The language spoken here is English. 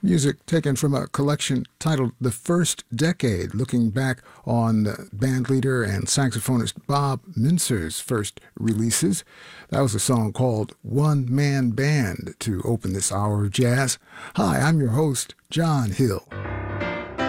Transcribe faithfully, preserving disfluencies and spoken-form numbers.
Music taken from a collection titled The First Decade, looking back on the bandleader and saxophonist Bob Mintzer's first releases. That was a song called One Man Band to open this hour of jazz. Hi, I'm your host, John Hill.